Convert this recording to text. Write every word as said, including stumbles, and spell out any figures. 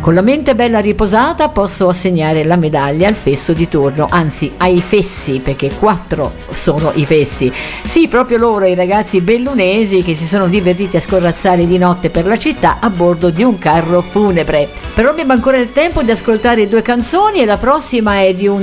Con la mente bella riposata posso assegnare la medaglia al fesso di turno, anzi ai fessi, perché quattro sono i fessi. Sì, proprio loro, i ragazzi bellunesi che si sono divertiti a scorrazzare di notte per la città a bordo di un carro funebre. Però abbiamo ancora il tempo di ascoltare due canzoni e la prossima è di un